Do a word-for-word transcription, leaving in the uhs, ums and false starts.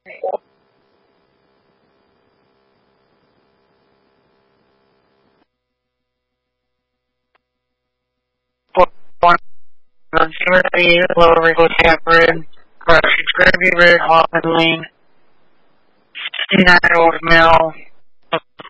On Timothy, Lower Wrigley Shepherd, Rush Gravy Road, Hoffman Lane, sixty-nine Old Mill,